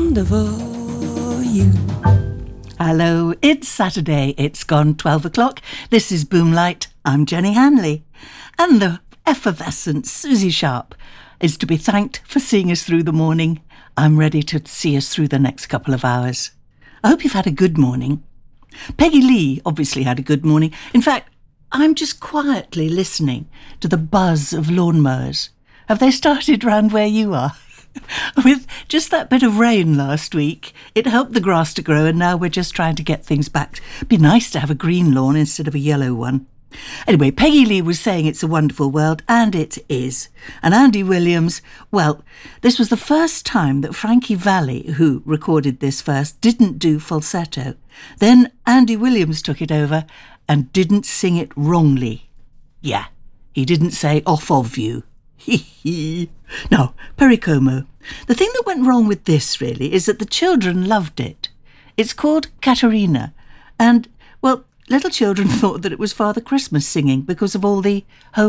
rendezvous. Hello, it's Saturday. It's gone 12 o'clock. This is Boomlight. I'm Jenny Hanley. And the effervescent Susie Sharp is to be thanked for seeing us through the morning. I'm ready to see us through the next couple of hours. I hope you've had a good morning. Peggy Lee obviously had a good morning. In fact, I'm just quietly listening to the buzz of lawnmowers. Have they started round where you are? With just that bit of rain last week, it helped the grass to grow, and now we're just trying to get things back. It'd be nice to have a green lawn instead of a yellow one. Anyway, Peggy Lee was saying it's a wonderful world, and it is. And Andy Williams, well, this was the first time that Frankie Valli, who recorded this first, didn't do falsetto. Then Andy Williams took it over and didn't sing it wrongly. Yeah, he didn't say off of you. Now, Perry Como. The thing that went wrong with this, really, is that the children loved it. It's called Katerina, and, well, little children thought that it was Father Christmas singing because of all the